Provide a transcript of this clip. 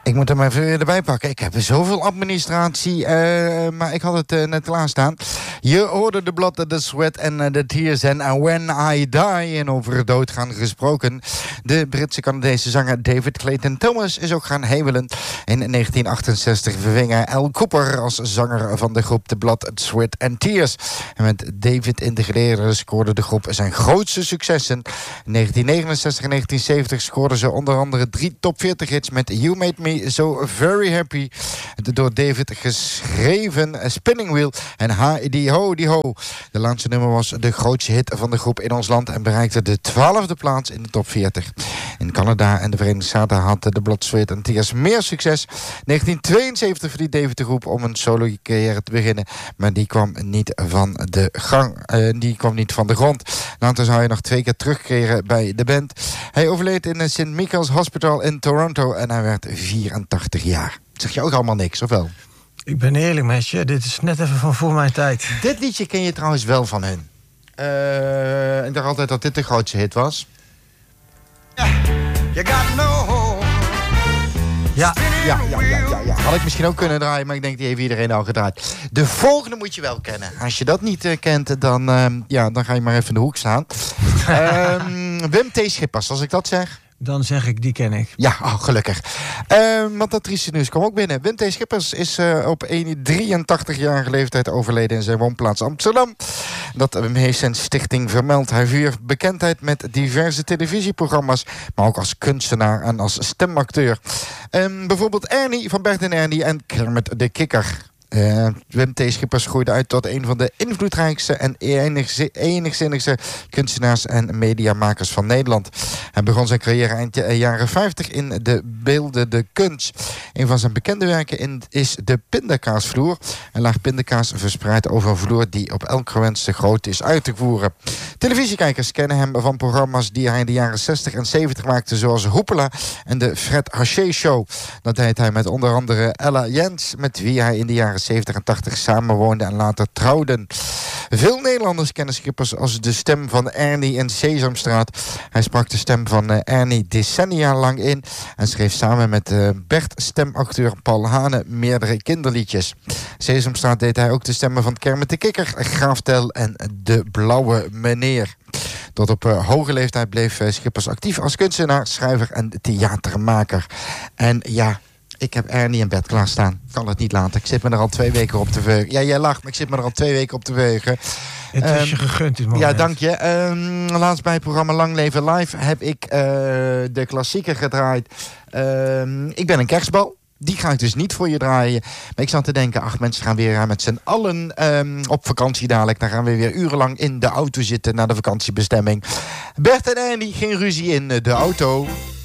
Ik moet hem even erbij pakken. Ik heb zoveel administratie, maar ik had het net klaarstaan. Je hoorde de Blood, the Sweat en de Tears en When I Die. En over doodgaan gesproken. De Britse-Canadese zanger David Clayton Thomas is ook gaan hemelen. In 1968 verving hij Al Cooper als zanger van de groep The Blood, the Sweat and Tears. En met David in de gelederen scoorde de groep zijn grootste successen. In 1969 en 1970 scoorden ze onder andere 3 top 40 hits met You Made Me So Very Happy. De door David geschreven Spinning Wheel en Hi Ho Di Ho. De laatste nummer was de grootste hit van de groep in ons land en bereikte de 12e plaats in de top 40. In Canada en de Verenigde Staten had de Blood, Sweat and Tears meer succes. In 1972 verliet David de groep om een solo-carrière te beginnen, maar die kwam niet van de grond. Later zou hij nog 2 keer terugkeren bij de band. Hij overleed in St. Michael's Hospital in Toronto en hij werd 84 jaar. Zeg je ook allemaal niks, of wel? Ik ben eerlijk met je, dit is net even van voor mijn tijd. Dit liedje ken je trouwens wel van hun. Ik dacht altijd dat dit de grootste hit was. You got no home. Ja. Had ik misschien ook kunnen draaien, maar ik denk die heeft iedereen al gedraaid. De volgende moet je wel kennen. Als je dat niet kent, dan ga je maar even in de hoek staan. Wim T. Schippers, als ik dat zeg. Dan zeg ik, die ken ik. Ja, gelukkig. Want dat trieste nieuws kwam ook binnen. Wim T. Schippers is op 83-jarige leeftijd overleden in zijn woonplaats Amsterdam. Dat heeft zijn stichting vermeld. Hij viert bekendheid met diverse televisieprogramma's, maar ook als kunstenaar en als stemacteur. Bijvoorbeeld Ernie van Bert en Ernie en Kermit de Kikker. Wim T. Schippers groeide uit tot een van de invloedrijkste en enigzinnigste kunstenaars en mediamakers van Nederland. Hij begon zijn carrière eind jaren 50 in de beeldende kunst. Een van zijn bekende werken is de pindakaasvloer. Een laag pindakaas verspreid over een vloer die op elk gewenste grootte is uit te voeren. Televisiekijkers kennen hem van programma's die hij in de jaren 60 en 70 maakte, zoals Hoepela en de Fred Haché Show. Dat deed hij met onder andere Ella Jens, met wie hij in de jaren 70 en 80 samenwoonden en later trouwden. Veel Nederlanders kennen Schippers als de stem van Ernie in Sesamstraat. Hij sprak de stem van Ernie decennia lang in en schreef samen met Bert stemacteur Paul Hane meerdere kinderliedjes. Sesamstraat deed hij ook de stemmen van Kermit de Kikker, Graaf Tel en De Blauwe Meneer. Tot op hoge leeftijd bleef Schippers actief als kunstenaar, schrijver en theatermaker. En ja, ik heb Ernie en Bert klaarstaan. Kan het niet laten. Ik zit me er al 2 weken op te veugen. Ja, jij lacht, maar ik zit me er al 2 weken op te veugen. Het is je gegund dit moment. Ja, dank je. Laatst bij het programma Lang Leven Live heb ik de klassieker gedraaid. Ik ben een kerstbal. Die ga ik dus niet voor je draaien. Maar ik zat te denken, mensen gaan weer met z'n allen op vakantie dadelijk. Dan gaan we weer urenlang in de auto zitten naar de vakantiebestemming. Bert en Ernie, geen ruzie in de auto.